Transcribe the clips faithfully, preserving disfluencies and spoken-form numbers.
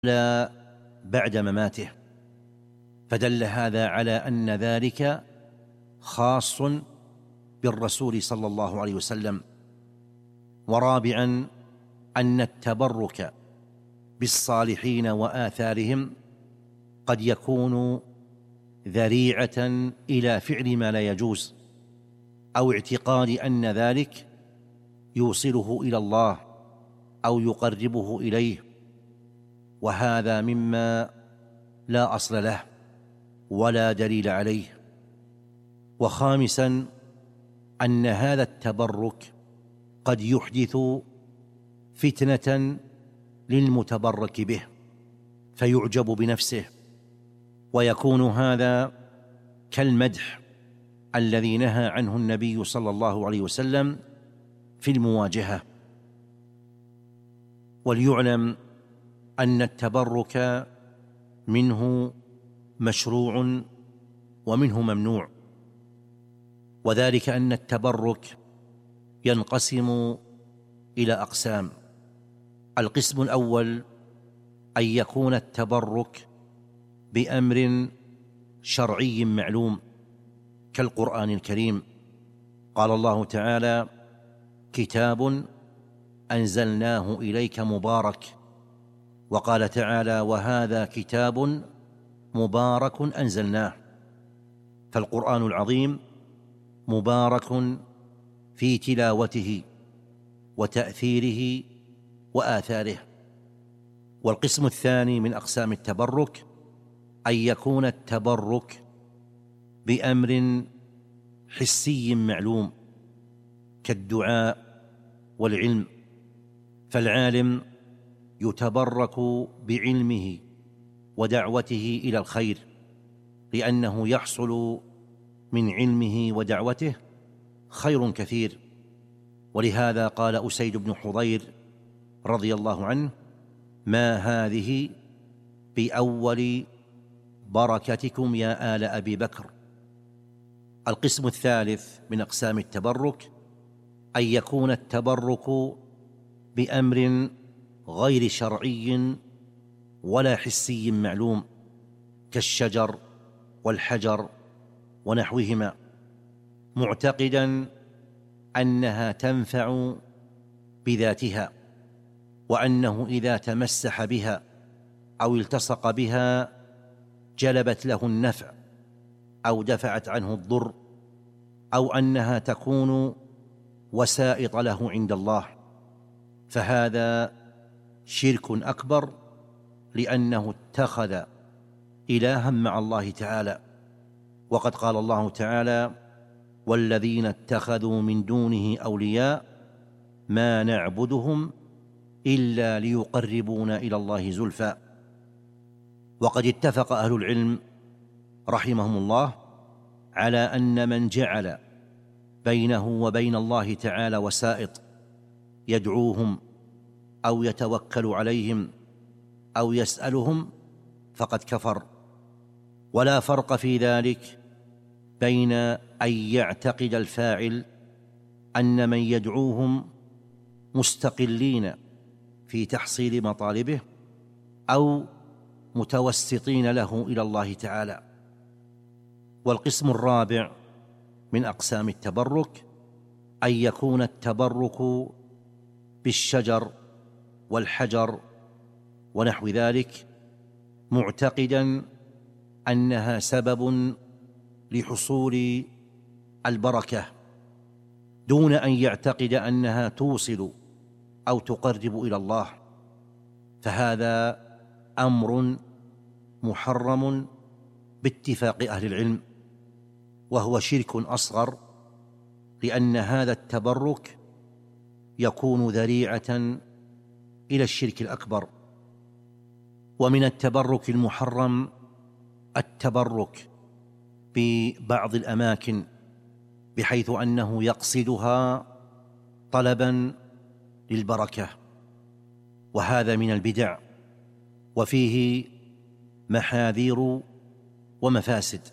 لا بعد مماته، فدل هذا على أن ذلك خاص بالرسول صلى الله عليه وسلم. ورابعا أن التبرك بالصالحين وآثارهم قد يكون ذريعة إلى فعل ما لا يجوز، أو اعتقاد أن ذلك يوصله إلى الله أو يقربه إليه، وهذا مما لا أصل له ولا دليل عليه. وخامسا أن هذا التبرك قد يحدث فتنة للمتبرك به فيعجب بنفسه، ويكون هذا كالمدح الذي نهى عنه النبي صلى الله عليه وسلم في المواجهة. وليعلم أن التبرك منه مشروع ومنه ممنوع، وذلك أن التبرك ينقسم إلى أقسام. القسم الأول أن يكون التبرك بأمر شرعي معلوم كالقرآن الكريم، قال الله تعالى: كتاب أنزلناه إليك مبارك، وقال تعالى: وهذا كتاب مبارك أنزلناه. فالقرآن العظيم مبارك في تلاوته وتأثيره وآثاره. والقسم الثاني من أقسام التبرك أن يكون التبرك بأمر حسي معلوم كالدعاء والعلم، فالعالم يتبرك بعلمه ودعوته إلى الخير، لأنه يحصل من علمه ودعوته خير كثير. ولهذا قال أسيد بن حضير رضي الله عنه: ما هذه بأول بركتكم يا آل أبي بكر. القسم الثالث من أقسام التبرك أن يكون التبرك بأمر غير شرعي ولا حسي معلوم كالشجر والحجر ونحوهما، معتقدا أنها تنفع بذاتها، وأنه إذا تمسح بها أو التصق بها جلبت له النفع أو دفعت عنه الضر، أو أنها تكون وسائط له عند الله، فهذا شرك أكبر، لأنه اتخذ إلها مع الله تعالى. وقد قال الله تعالى: والذين اتخذوا من دونه أولياء ما نعبدهم إلا ليقربونا إلى الله زلفى. وقد اتفق أهل العلم رحمهم الله على أن من جعل بينه وبين الله تعالى وسائط يدعوهم أو يتوكل عليهم أو يسألهم فقد كفر. ولا فرق في ذلك بين أن يعتقد الفاعل أن من يدعوهم مستقلين في تحصيل مطالبه أو متوسطين له إلى الله تعالى. والقسم الرابع من أقسام التبرك أن يكون التبرك بالشجر والحجر ونحو ذلك، معتقدا أنها سبب لحصول البركة، دون أن يعتقد أنها توصل أو تقرب إلى الله، فهذا أمر محرم باتفاق أهل العلم، وهو شرك أصغر، لأن هذا التبرك يكون ذريعة إلى الشرك الأكبر. ومن التبرك المحرم التبرك ببعض الأماكن بحيث أنه يقصدها طلبا للبركة، وهذا من البدع، وفيه محاذير ومفاسد.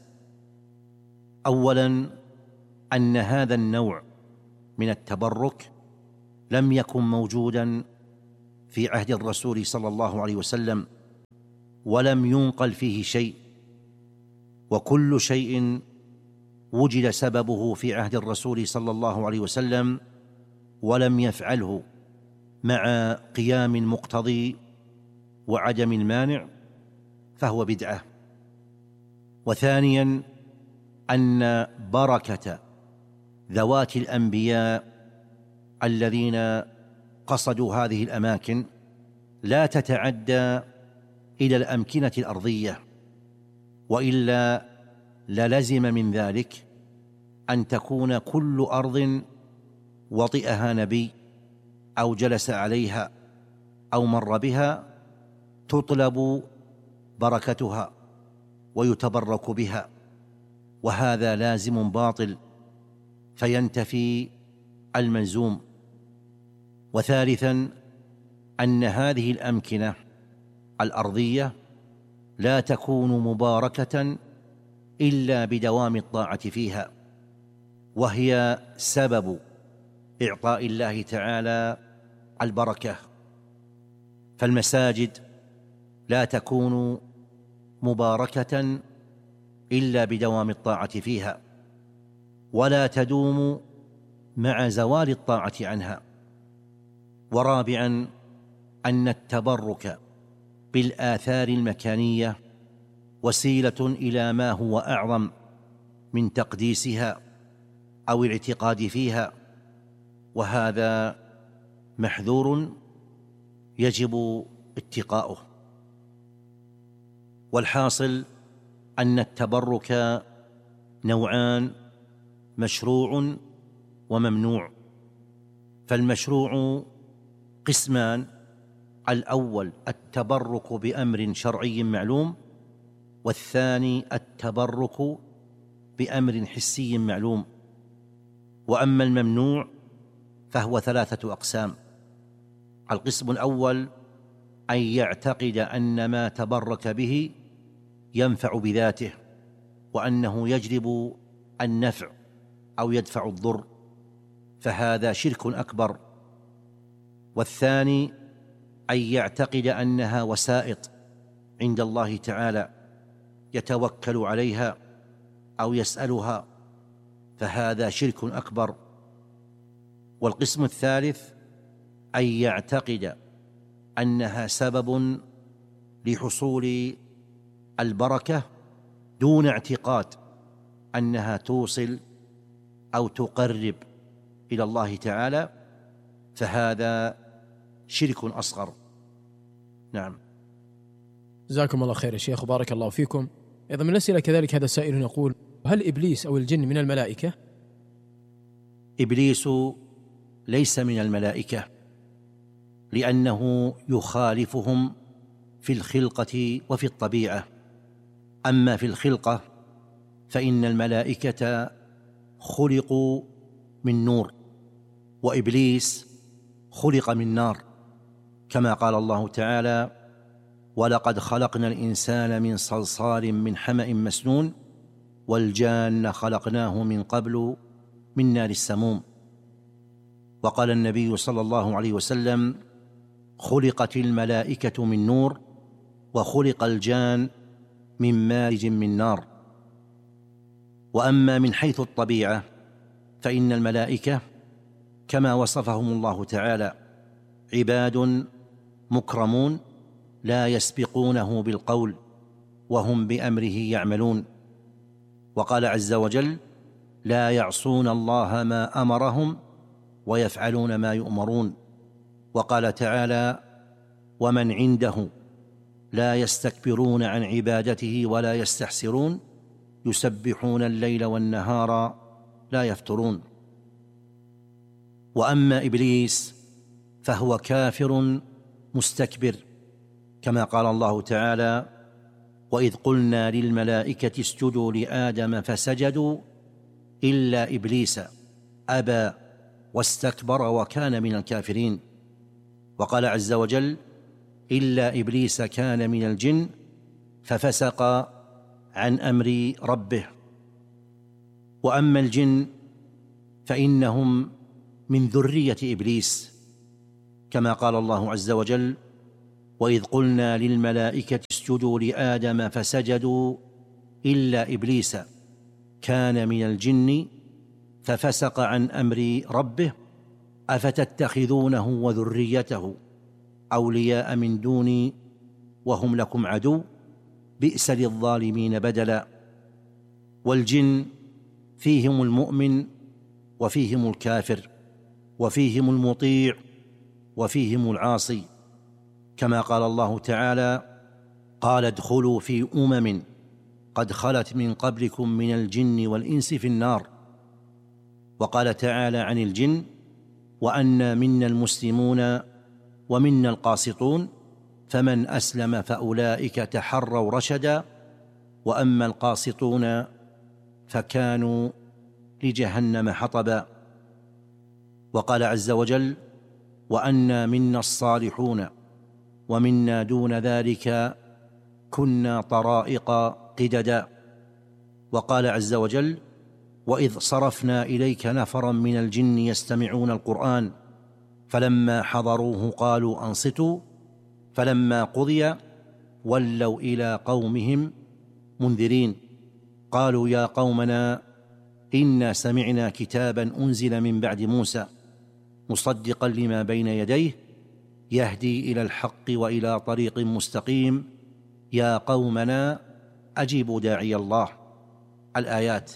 أولا أن هذا النوع من التبرك لم يكن موجودا في عهد الرسول صلى الله عليه وسلم، ولم ينقل فيه شيء، وكل شيء وجد سببه في عهد الرسول صلى الله عليه وسلم ولم يفعله مع قيام المقتضي وعدم المانع فهو بدعة. وثانيا أن بركة ذوات الأنبياء الذين قصدوا هذه الأماكن لا تتعدى إلى الأمكنة الأرضية، وإلا للزم من ذلك أن تكون كل أرض وطئها نبي أو جلس عليها أو مر بها تطلب بركتها ويتبرك بها، وهذا لازم باطل فينتفي الملزوم. وثالثا أن هذه الأمكنة الأرضية لا تكون مباركة إلا بدوام الطاعة فيها، وهي سبب إعطاء الله تعالى البركة. فالمساجد لا تكون مباركة إلا بدوام الطاعة فيها، ولا تدوم مع زوال الطاعة عنها. ورابعا أن التبرك بالآثار المكانية وسيلة إلى ما هو أعظم من تقديسها أو الاعتقاد فيها، وهذا محذور يجب اتقاؤه. والحاصل أن التبرك نوعان: مشروع وممنوع. فالمشروع قسمان: الأول التبرك بأمر شرعي معلوم، والثاني التبرك بأمر حسي معلوم. وأما الممنوع فهو ثلاثة أقسام: القسم الأول أن يعتقد أن ما تبرك به ينفع بذاته، وأنه يجلب النفع أو يدفع الضر، فهذا شرك أكبر. والثاني أن يعتقد أنها وسائط عند الله تعالى يتوكل عليها أو يسألها، فهذا شرك أكبر. والقسم الثالث أن يعتقد أنها سبب لحصول البركة دون اعتقاد أنها توصل أو تقرب إلى الله تعالى، فهذا شرك أصغر. نعم. جزاكم الله خير يا شيخ وبارك الله فيكم. أيضا من الأسئلة كذلك هذا سائل يقول: هل إبليس أو الجن من الملائكة؟ إبليس ليس من الملائكة، لأنه يخالفهم في الخلقة وفي الطبيعة. أما في الخلقة فإن الملائكة خلقوا من نور، وإبليس خلق من نار، كما قال الله تعالى: ولقد خلقنا الإنسان من صلصال من حمأ مسنون والجان خلقناه من قبل من نار السموم. وقال النبي صلى الله عليه وسلم: خلقت الملائكة من نور وخلق الجان من مارج من نار. وأما من حيث الطبيعة فإن الملائكة كما وصفهم الله تعالى عباد مكرمون لا يسبقونه بالقول وهم بأمره يعملون. وقال عز وجل: لا يعصون الله ما أمرهم ويفعلون ما يؤمرون. وقال تعالى: ومن عنده لا يستكبرون عن عبادته ولا يستحسرون يسبحون الليل والنهار لا يفترون. وأما إبليس فهو كافر مستكبر، كما قال الله تعالى: وإذ قلنا للملائكة اسجدوا لآدم فسجدوا إلا إبليس أبى واستكبر وكان من الكافرين. وقال عز وجل: إلا إبليس كان من الجن ففسق عن أمر ربه. وأما الجن فإنهم من ذرية إبليس، كما قال الله عز وجل: وإذ قلنا للملائكة اسجدوا لآدم فسجدوا إلا إبليس كان من الجن ففسق عن أمر ربه أفتتخذونه وذريته أولياء من دوني وهم لكم عدو بئس للظالمين بدلا. والجن فيهم المؤمن وفيهم الكافر وفيهم المطيع وفيهم العاصي، كما قال الله تعالى: قال ادخلوا في أمم قد خلت من قبلكم من الجن والإنس في النار. وقال تعالى عن الجن: وأنا منا المسلمون ومنا القاسطون فمن أسلم فأولئك تحروا رشدا وأما القاسطون فكانوا لجهنم حطبا. وقال عز وجل: وأنا منا الصالحون ومنا دون ذلك كنا طرائق قددا. وقال عز وجل: وإذ صرفنا إليك نفرا من الجن يستمعون القرآن فلما حضروه قالوا أنصتوا فلما قضي ولوا إلى قومهم منذرين قالوا يا قومنا إنا سمعنا كتابا أنزل من بعد موسى مصدقا لما بين يديه يهدي إلى الحق وإلى طريق مستقيم يا قومنا أجيبوا داعي الله. الآيات.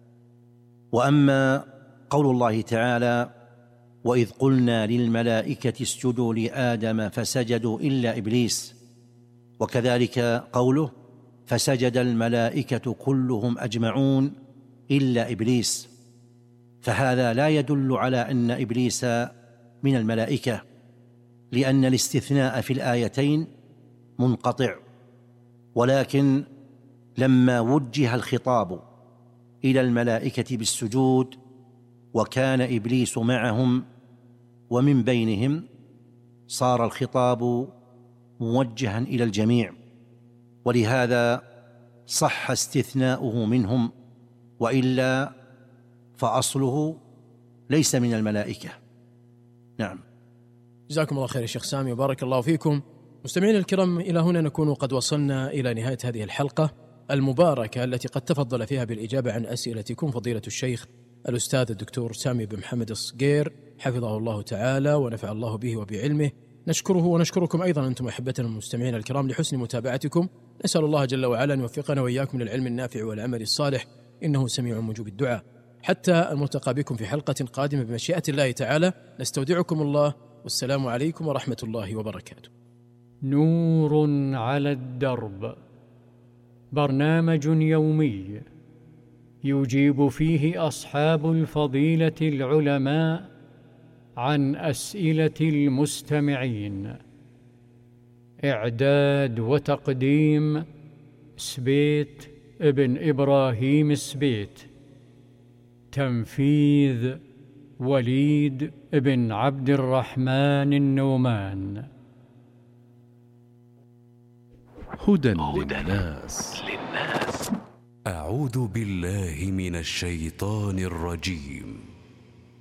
وأما قول الله تعالى: وإذ قلنا للملائكة اسجدوا لآدم فسجدوا إلا إبليس، وكذلك قوله: فسجد الملائكة كلهم أجمعون إلا إبليس، فهذا لا يدل على أن إبليس من الملائكة، لأن الاستثناء في الآيتين منقطع. ولكن لما وجه الخطاب إلى الملائكة بالسجود وكان إبليس معهم ومن بينهم، صار الخطاب موجها إلى الجميع، ولهذا صح استثناؤه منهم، وإلا فأصله ليس من الملائكة. نعم. جزاكم الله خير يا شيخ سامي وبارك الله فيكم. مستمعين الكرام، إلى هنا نكون قد وصلنا إلى نهاية هذه الحلقة المباركة التي قد تفضل فيها بالإجابة عن أسئلتكم فضيلة الشيخ الأستاذ الدكتور سامي بن محمد الصقير حفظه الله تعالى ونفع الله به وبعلمه. نشكره ونشكركم أيضا أنتم أحبتنا المستمعين الكرام لحسن متابعتكم. نسأل الله جل وعلا أن يوفقنا وإياكم للعلم النافع والعمل الصالح، إنه سميع مجيب الدعاء. حتى الملتقى بكم في حلقة قادمة بمشيئة الله تعالى، نستودعكم الله، والسلام عليكم ورحمة الله وبركاته. نور على الدرب، برنامج يومي يجيب فيه أصحاب الفضيلة العلماء عن أسئلة المستمعين. إعداد وتقديم سبيت ابن إبراهيم سبيت. تنفيذ وليد ابن عبد الرحمن النومان. هدى للناس. أعوذ بالله من الشيطان الرجيم.